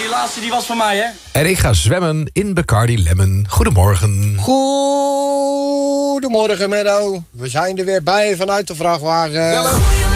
die laatste die was van mij, hè? En ik ga zwemmen in Bacardi Lemon. Goedemorgen. Goedemorgen, Menno. We zijn er weer bij vanuit de vrachtwagen.